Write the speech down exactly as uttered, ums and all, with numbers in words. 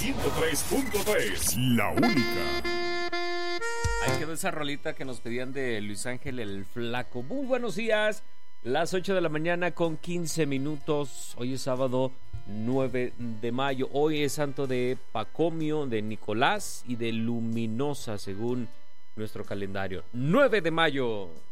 ciento tres punto tres, la única. Ahí quedó esa rolita que nos pedían de Luis Ángel el Flaco. Muy buenos días, las ocho de la mañana con quince minutos. Hoy es sábado nueve de mayo. Hoy es santo de Pacomio, de Nicolás y de Luminosa, según nuestro calendario. nueve de mayo.